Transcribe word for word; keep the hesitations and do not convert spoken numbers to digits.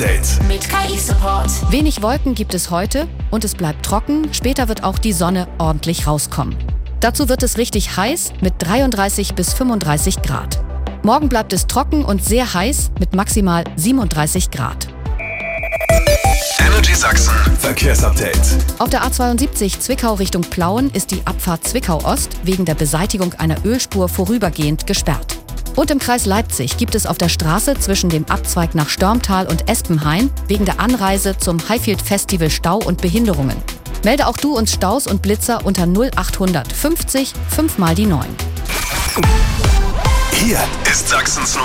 Verkehrsupdate mit K I-Support. Wenig Wolken gibt es heute und es bleibt trocken. Später wird auch die Sonne ordentlich rauskommen. Dazu wird es richtig heiß mit dreiunddreißig bis fünfunddreißig Grad. Morgen bleibt es trocken und sehr heiß mit maximal siebenunddreißig Grad. Energy Sachsen Verkehrsupdate. Auf der A zweiundsiebzig Zwickau Richtung Plauen ist die Abfahrt Zwickau Ost wegen der Beseitigung einer Ölspur vorübergehend gesperrt. Und im Kreis Leipzig gibt es auf der Straße zwischen dem Abzweig nach Störmtal und Espenhain wegen der Anreise zum Highfield Festival Stau und Behinderungen. Melde auch du uns Staus und Blitzer unter null achthundert fünfzig fünf mal die neun. Hier ist Sachsens